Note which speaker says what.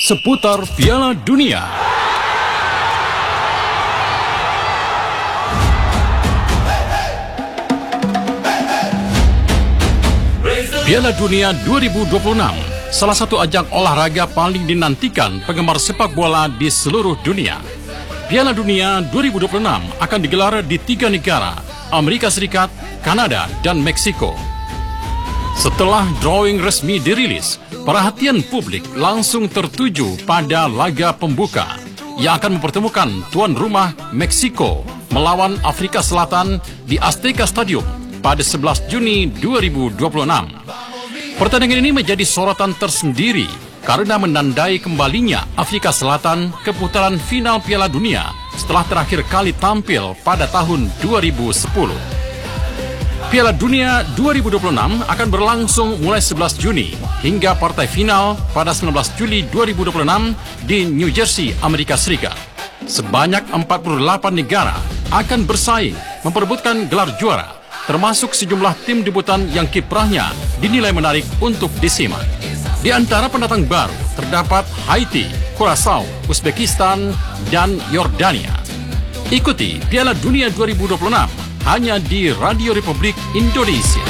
Speaker 1: seputar Piala Dunia. Piala Dunia 2026, salah satu ajang olahraga paling dinantikan penggemar sepak bola di seluruh dunia. Piala Dunia 2026 akan digelar di 3 negara, Amerika Serikat, Kanada, dan Meksiko. Setelah drawing resmi dirilis, perhatian publik langsung tertuju pada laga pembuka yang akan mempertemukan tuan rumah Meksiko melawan Afrika Selatan di Azteca Stadium pada 11 Juni 2026. Pertandingan ini menjadi sorotan tersendiri karena menandai kembalinya Afrika Selatan ke putaran final Piala Dunia setelah terakhir kali tampil pada tahun 2010. Piala Dunia 2026 akan berlangsung mulai 11 Juni hingga partai final pada 19 Juli 2026 di New Jersey, Amerika Serikat. Sebanyak 48 negara akan bersaing memperebutkan gelar juara, termasuk sejumlah tim debutan yang kiprahnya dinilai menarik untuk disimak. Di antara pendatang baru terdapat Haiti, Curaçao, Uzbekistan, dan Yordania. Ikuti Piala Dunia 2026 hanya di Radio Republik Indonesia.